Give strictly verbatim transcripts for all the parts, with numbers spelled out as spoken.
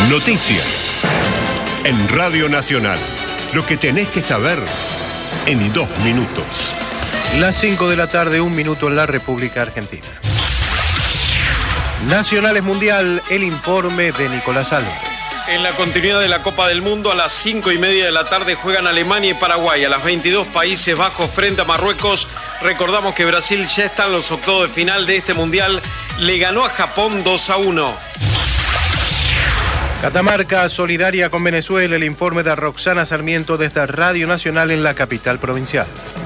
Noticias. En Radio Nacional. Lo que tenés que saber en dos minutos. Las cinco de la tarde, un minuto en la República Argentina. Nacionales Mundial, el informe de Nicolás Álvarez. En la continuidad de la Copa del Mundo, a las cinco y media de la tarde juegan Alemania y Paraguay. A las veintidós, Países Bajos frente a Marruecos. Recordamos que Brasil ya está en los octavos de final de este Mundial. Le ganó a Japón dos a uno. Catamarca, solidaria con Venezuela, el informe de Roxana Sarmiento desde Radio Nacional en la capital provincial.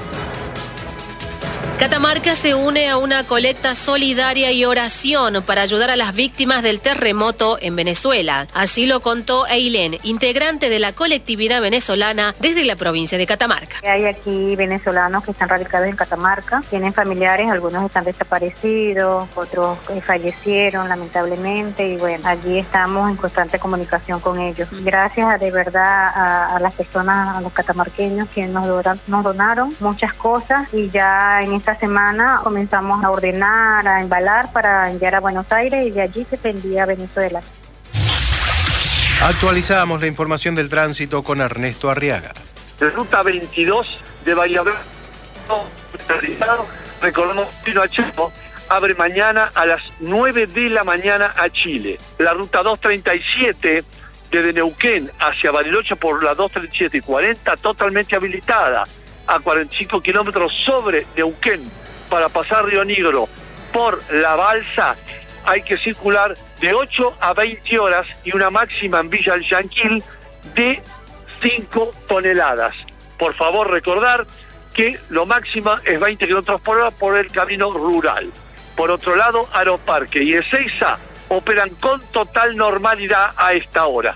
Catamarca se une a una colecta solidaria y oración para ayudar a las víctimas del terremoto en Venezuela. Así lo contó Eileen, integrante de la colectividad venezolana desde la provincia de Catamarca. Hay aquí venezolanos que están radicados en Catamarca, tienen familiares, algunos están desaparecidos, otros fallecieron lamentablemente y bueno, allí estamos en constante comunicación con ellos. Gracias a, de verdad a, a las personas, a los catamarqueños que nos, doran, nos donaron muchas cosas y ya en esta semana comenzamos a ordenar, a embalar para enviar a Buenos Aires y de allí se envía a Venezuela. Actualizamos la información del tránsito con Ernesto Arriaga. La ruta veintidós de Bahía Blanca, recordemos Pino a Chaco, abre mañana a las nueve de la mañana a Chile. La ruta doscientos treinta y siete desde Neuquén hacia Bariloche por la doscientos treinta y siete y cuarenta totalmente habilitada a cuarenta y cinco kilómetros sobre Neuquén para pasar Río Negro por la balsa. Hay que circular de ocho a veinte horas y una máxima en Villa del Yanquil de cinco toneladas. Por favor, recordar que lo máximo es veinte kilómetros por hora por el camino rural. Por otro lado, Aeroparque y Ezeiza operan con total normalidad a esta hora.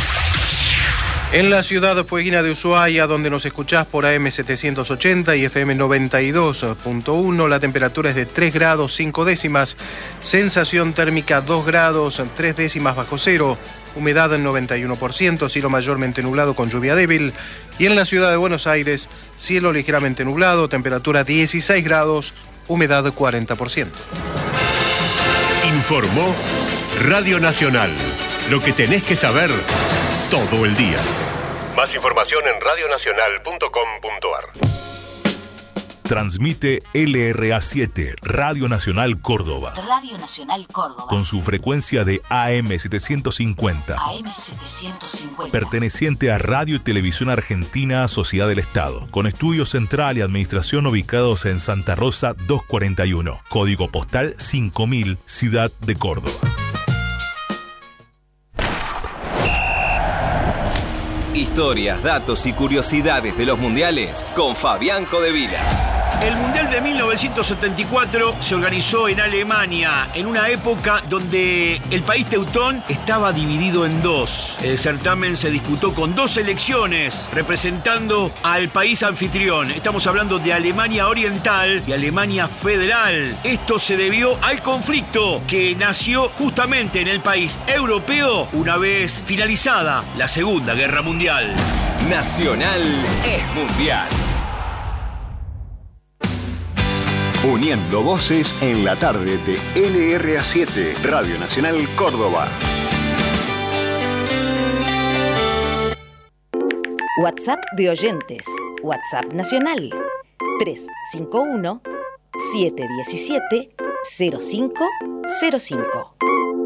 En la ciudad fueguina de Ushuaia, donde nos escuchás por A M setecientos ochenta y F M noventa y dos punto uno, la temperatura es de tres grados cinco décimas, sensación térmica dos grados tres décimas bajo cero, humedad en noventa y uno por ciento, cielo mayormente nublado con lluvia débil. Y en la ciudad de Buenos Aires, cielo ligeramente nublado, temperatura dieciséis grados, humedad cuarenta por ciento. Informó Radio Nacional. Lo que tenés que saber todo el día. Más información en radio nacional punto com punto a r. Transmite L R A siete, Radio Nacional Córdoba. Radio Nacional Córdoba. Con su frecuencia de A M setecientos cincuenta. A M setecientos cincuenta. Perteneciente a Radio y Televisión Argentina, Sociedad del Estado. Con estudio central y administración ubicados en Santa Rosa doscientos cuarenta y uno. Código postal cinco mil, Ciudad de Córdoba. Historias, datos y curiosidades de los mundiales con Fabián Codevila. El Mundial de mil novecientos setenta y cuatro se organizó en Alemania, en una época donde el país teutón estaba dividido en dos. El certamen se disputó con dos selecciones representando al país anfitrión. Estamos hablando de Alemania Oriental y Alemania Federal. Esto se debió al conflicto que nació justamente en el país europeo una vez finalizada la Segunda Guerra Mundial. Nacional es mundial. Uniendo voces en la tarde de L R A siete, Radio Nacional Córdoba. WhatsApp de oyentes. WhatsApp nacional. tres cinco uno, siete uno siete, cero cinco cero cinco.